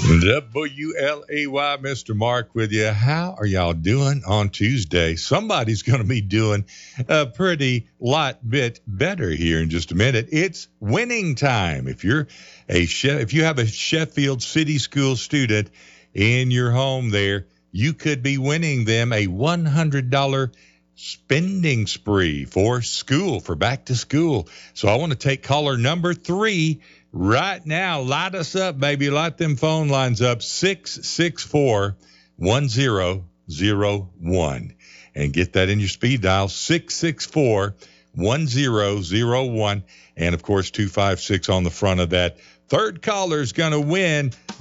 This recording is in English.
WLAY, Mr. Mark with you. How are y'all doing on Tuesday? Somebody's going to be doing a pretty lot bit better here in just a minute. It's winning time. If you have a Sheffield City School student in your home there, you could be winning them a $100 spending spree for school, for back to school. So I want to take caller number 3 right now. Light us up, baby. Light them phone lines up. 664-1001. And get that in your speed dial. 664-1001. And, of course, 256 on the front of that. Third caller is going to win